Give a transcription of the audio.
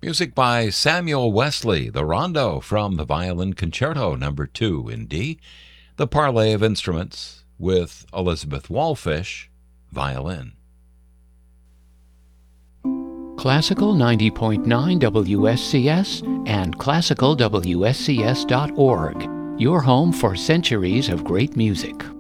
Music by Samuel Wesley, the Rondo from the Violin Concerto No. 2 in D, the Parley of Instruments with Elizabeth Wallfish, violin. Classical 90.9 WSCS and classicalwscs.org, your home for centuries of great music.